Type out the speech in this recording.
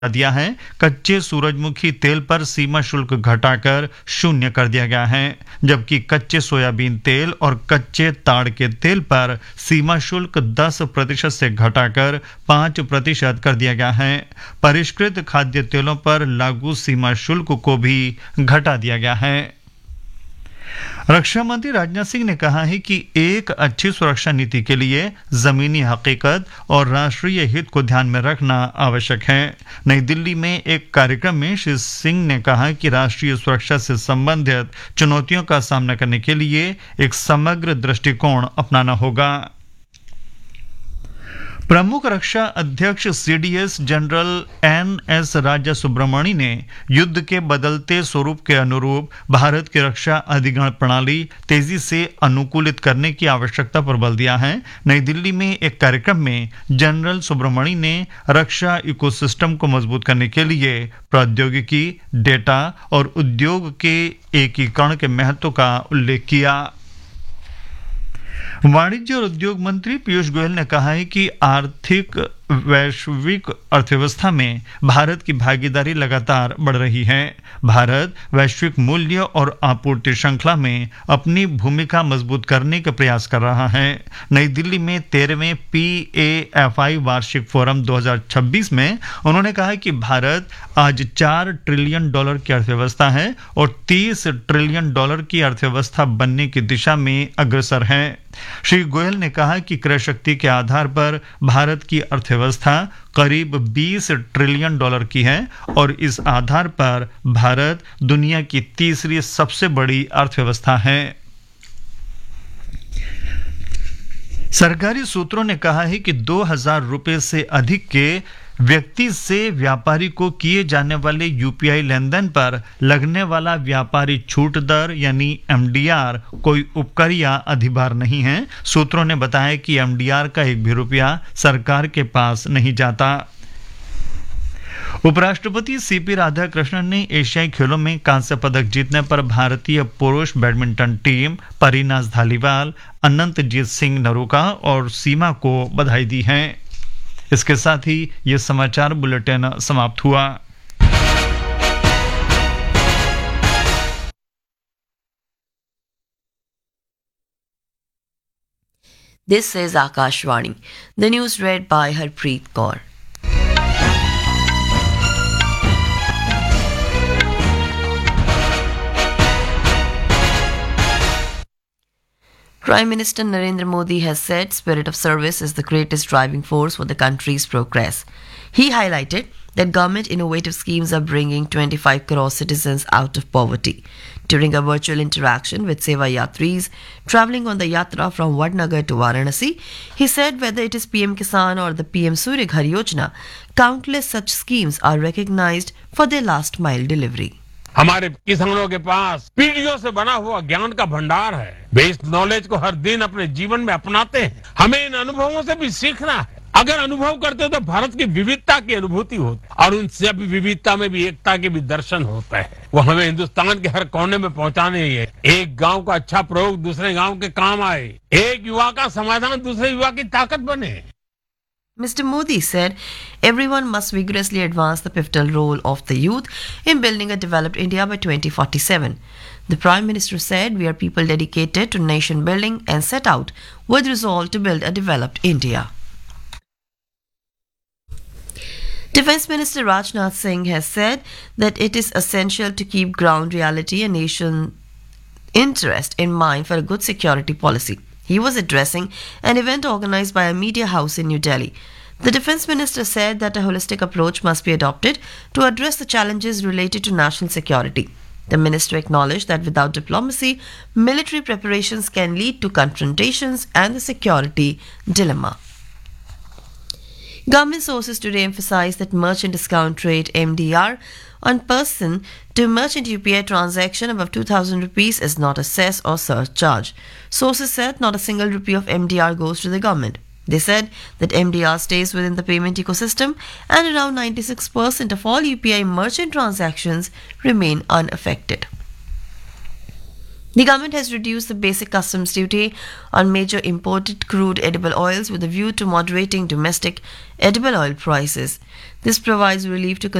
दिया है। कच्चे सूरजमुखी तेल पर सीमा शुल्क घटाकर 0 कर दिया गया है, जबकि कच्चे सोयाबीन तेल और कच्चे ताड़ के तेल पर सीमा शुल्क 10% से घटाकर 5% कर दिया गया है। परिष्कृत खाद्य तेलों पर लागू सीमा शुल्क को भी घटा दिया गया है। रक्षा मंत्री राजनाथ सिंह ने कहा है कि एक अच्छी सुरक्षा नीति के लिए जमीनी हकीकत और राष्ट्रीय हित को ध्यान में रखना आवश्यक है। नई दिल्ली में एक कार्यक्रम में श्री सिंह ने कहा कि राष्ट्रीय सुरक्षा से संबंधित चुनौतियों का सामना करने के लिए एक समग्र दृष्टिकोण अपनाना होगा। प्रमुख रक्षा अध्यक्ष सीडीएस जनरल एनएस राजा सुब्रमणी ने युद्ध के बदलते स्वरूप के अनुरूप भारत की रक्षा अधिग्रहण प्रणाली तेजी से अनुकूलित करने की आवश्यकता पर बल दिया है। नई दिल्ली में एक कार्यक्रम में जनरल सुब्रमणी ने रक्षा इकोसिस्टम को मजबूत करने के लिए प्रौद्योगिकी, डेटा और उद्योग के एकीकरण के महत्व का उल्लेख किया। वाणिज्य और उद्योग मंत्री पीयूष गोयल ने कहा है कि वैश्विक अर्थव्यवस्था में भारत की भागीदारी लगातार बढ़ रही है। भारत वैश्विक मूल्य और आपूर्ति श्रृंखला में अपनी भूमिका मजबूत करने का प्रयास कर रहा है। नई दिल्ली में 13वें PAFI वार्षिक फोरम 2026 में उन्होंने कहा कि भारत आज $4 ट्रिलियन की अर्थव्यवस्था है और $30 ट्रिलियन की अर्थव्यवस्था बनने की दिशा में अग्रसर है। श्री गोयल ने कहा कि क्रय शक्ति के आधार पर भारत की अर्थव्यवस्था करीब $20 ट्रिलियन की है और इस आधार पर भारत दुनिया की तीसरी सबसे बड़ी अर्थव्यवस्था है। सरकारी सूत्रों ने कहा है कि 2,000 रुपए से अधिक के व्यक्ति से व्यापारी को किए जाने वाले यूपीआई लेनदेन पर लगने वाला व्यापारी छूट दर यानी MDR कोई उपकर या अधिभार नहीं है। सूत्रों ने बताया कि MDR का एक भी रुपया सरकार के पास नहीं जाता। उपराष्ट्रपति सीपी राधाकृष्णन ने एशियाई खेलों में कांस्य पदक जीतने पर भारतीय पुरुष बैडमिंटन टीम परीनाज धालीवाल, अनंतजीत सिंह नरूका और सीमा को बधाई दी है। इसके साथ ही ये समाचार बुलेटिन समाप्त हुआ। This is Akashvani. The news read by Harpreet Kaur. Prime Minister Narendra Modi has said spirit of service is the greatest driving force for the country's progress. He highlighted that government innovative schemes are bringing 25 crore citizens out of poverty. During a virtual interaction with Seva Yatris travelling on the Yatra from Vadnagar to Varanasi, he said whether it is PM Kisan or the PM Surya Ghar Yojana, countless such schemes are recognized for their last mile delivery. हमारे किसानों के पास पीढ़ियों से बना हुआ ज्ञान का भंडार है। वे इस नॉलेज को हर दिन अपने जीवन में अपनाते हैं। हमें इन अनुभवों से भी सीखना है। अगर अनुभव करते तो भारत की विविधता की अनुभूति होती और उन सभी विविधता में भी एकता के भी दर्शन होता है। वो हमें हिंदुस्तान के हर कोने में पहुंचाने ही है। एक गांव का अच्छा प्रयोग दूसरे गांव के काम आए, एक युवा का समाधान दूसरे युवा की ताकत बने। Mr. Modi said everyone must vigorously advance the pivotal role of the youth in building a developed India by 2047. The Prime Minister said we are people dedicated to nation building and set out with resolve to build a developed India. Defence Minister Rajnath Singh has said that it is essential to keep ground reality and nation interest in mind for a good security policy. He was addressing an event organized by a media house in New Delhi. The Defence Minister said that a holistic approach must be adopted to address the challenges related to national security. The Minister acknowledged that without diplomacy, military preparations can lead to confrontations and the security dilemma. Government sources today emphasized that merchant discount rate MDR on person to merchant UPI transaction above 2,000 rupees is not a cess or surcharge. Sources said not a single rupee of MDR goes to the government. They said that MDR stays within the payment ecosystem and around 96% of all UPI merchant transactions remain unaffected. The government has reduced the basic customs duty on major imported crude edible oils with a view to moderating domestic edible oil prices. This provides relief to